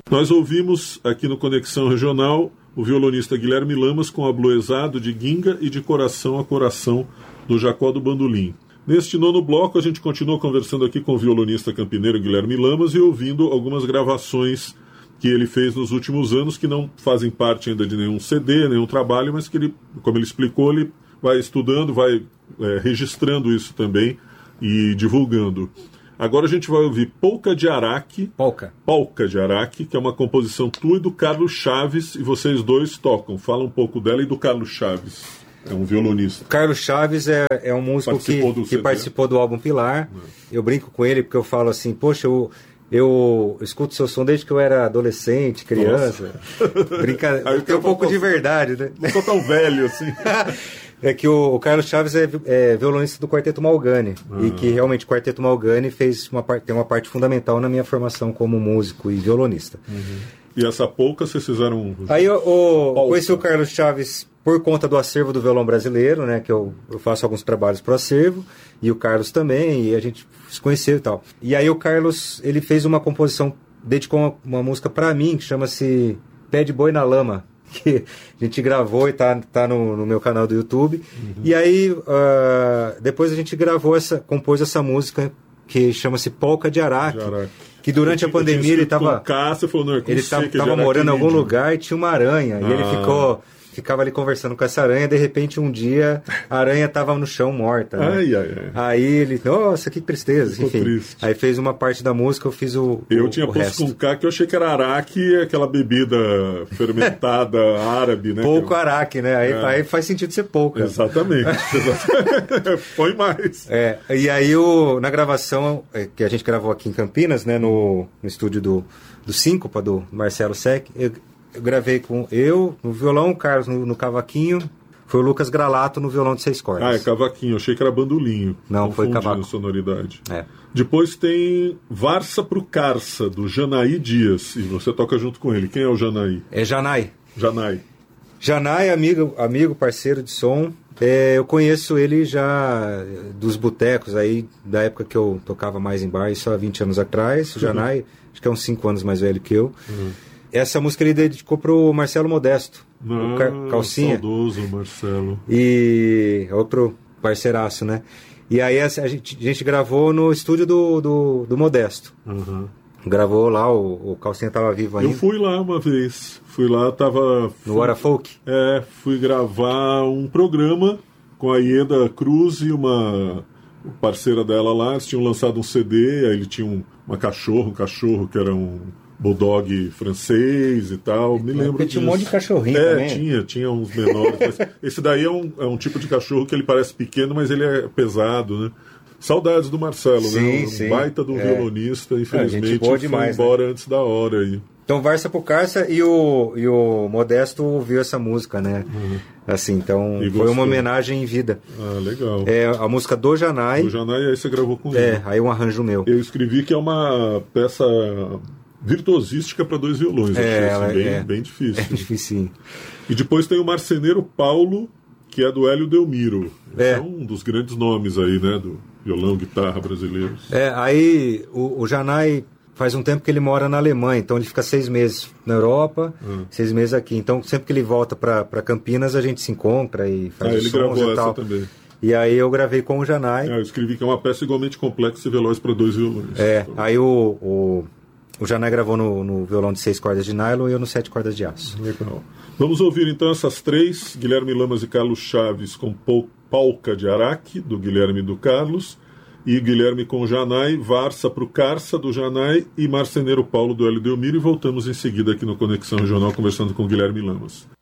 Nós ouvimos aqui no Conexão Regional o violonista Guilherme Lamas com Abloezado de Ginga e de Coração a Coração do Jacó do Bandolim. Neste nono bloco a gente continua conversando aqui com o violonista campineiro Guilherme Lamas e ouvindo algumas gravações que ele fez nos últimos anos, que não fazem parte ainda de nenhum CD, nenhum trabalho, mas que ele, como ele explicou, ele vai estudando, vai registrando isso também e divulgando. Agora a gente vai ouvir Polca de Araque. Polca de Araque, que é uma composição tua e do Carlos Chaves, e vocês dois tocam. Fala um pouco dela e do Carlos Chaves. É um violonista. Carlos Chaves é um músico que participou do álbum Pilar. Eu brinco com ele porque eu falo assim, poxa, eu escuto seu som desde que eu era adolescente, criança. Tem um pouco de verdade, né? Não sou tão velho assim. É que o Carlos Chaves é violonista do Quarteto Malgani. E que realmente o Quarteto Malgani tem uma parte fundamental na minha formação como músico e violonista. E essa polca vocês fizeram... Aí eu conheci o Carlos Chaves por conta do acervo do violão brasileiro, né? Que eu faço alguns trabalhos pro acervo. E o Carlos também, e a gente se conheceu e tal. E aí o Carlos, ele fez uma composição, dedicou uma música pra mim, que chama-se Pé de Boi na Lama. Que a gente gravou e tá no meu canal do YouTube. E aí, depois a gente compôs essa música que chama-se Polca de Araque. Que durante a pandemia ele tava morando em algum lugar e tinha uma aranha. E ele ficava ali conversando com essa aranha, de repente um dia a aranha estava no chão morta, né? Aí ele, nossa, que tristeza, enfim. Triste. Aí fez uma parte da música, eu fiz Eu tinha posto com K, que eu achei que era araque, aquela bebida fermentada árabe, né? Pouco araque, né? Aí faz sentido ser pouco. Exatamente. Põe mais. E aí na gravação que a gente gravou aqui em Campinas, né, no estúdio do Síncopa, do Marcelo Sec, eu gravei com no violão, o Carlos no cavaquinho, foi o Lucas Gralato no violão de 6 cordas. É cavaquinho, eu achei que era bandolinho. Não, foi cavaco. Sonoridade. Depois tem Varsa pro Carça, do Janaí Dias, e você toca junto com ele. Quem é o Janaí? É Janai. Janai, amigo, parceiro de som. Eu conheço ele já dos botecos aí, da época que eu tocava mais em bar, isso há 20 anos atrás. O Janai, acho que é uns 5 anos mais velho que eu. Essa música ele dedicou pro Marcelo Modesto, o Calcinha. Saudoso Marcelo. E outro parceiraço, né? E aí a gente gravou no estúdio do Modesto. Gravou lá, o Calcinha tava vivo ainda. Eu fui lá uma vez. No Hora Folk? Fui gravar um programa com a Ieda Cruz e uma parceira dela lá. Eles tinham lançado um CD, aí ele tinha um cachorro que era um bulldog francês e tal, me lembro disso. Tinha um monte de cachorrinho também. Tinha uns menores. Mas esse daí é um tipo de cachorro que ele parece pequeno, mas ele é pesado, né? Saudades do Marcelo, né? Um baita do violonista, infelizmente foi embora antes da hora aí. Então, Varsa pro Carça e o Modesto ouviu essa música, né? Assim, então foi uma homenagem em vida. Legal. É a música do Janai. Do Janai, aí você gravou com ele. Aí um arranjo meu. Eu escrevi que é uma peça virtuosística para 2 violões. Bem difícil. É difícil. E depois tem o marceneiro Paulo, que é do Hélio Delmiro. É um dos grandes nomes aí, né? Do violão, guitarra brasileiros. Aí o Janai faz um tempo que ele mora na Alemanha, então ele fica 6 meses na Europa, 6 meses aqui. Então sempre que ele volta para Campinas, a gente se encontra e faz os ele sons gravou e tal. Essa também. E aí eu gravei com o Janai. Eu escrevi que é uma peça igualmente complexa e veloz para 2 violões. Aí o Janai gravou no violão de 6 cordas de nylon e eu no 7 cordas de aço. Legal. Vamos ouvir então essas 3, Guilherme Lamas e Carlos Chaves com Polca de Araque, do Guilherme e do Carlos, e Guilherme com Janai, Varsa pro Carça, do Janai, e Marceneiro Paulo, do Hélio Delmiro, e voltamos em seguida aqui no Conexão Regional conversando com Guilherme Lamas.